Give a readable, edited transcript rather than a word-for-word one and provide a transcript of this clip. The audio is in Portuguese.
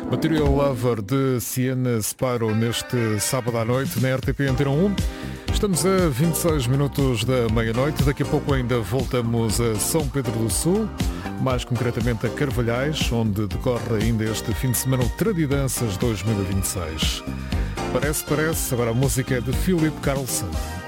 Material Lover de Siena Sparrow neste sábado à noite na RTP Antena 1. Estamos a 26 minutos da meia-noite. Daqui a pouco ainda voltamos a São Pedro do Sul, mais concretamente a Carvalhais, onde decorre ainda este fim de semana o Tradidanças 2026. Parece, agora a música é de Philip Carlson.